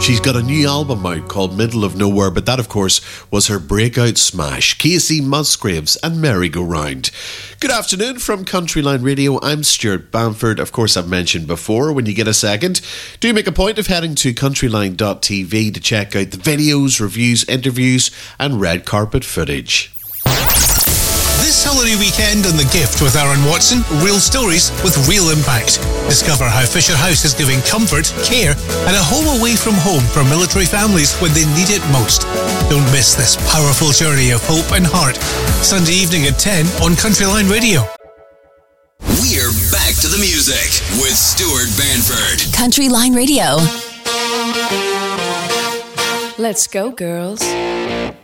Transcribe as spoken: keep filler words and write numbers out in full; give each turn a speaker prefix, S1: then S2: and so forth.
S1: She's got a new album out called Middle of Nowhere, but that, of course, was her breakout smash, Casey Musgraves and Merry Go Round. Good afternoon from Countryline Radio. I'm Stuart Bamford. Of course, I've mentioned before, when you get a second, do make a point of heading to countryline dot t v to check out the videos, reviews, interviews, and red carpet footage.
S2: This holiday weekend on The Gift with Aaron Watson, real stories with real impact. Discover how Fisher House is giving comfort, care and a home away from home for military families when they need it most. Don't miss this powerful journey of hope and heart. Sunday evening at ten on Countryline Radio.
S3: We're back to the music with Stuart Bamford.
S4: Countryline Radio.
S5: Let's go, girls.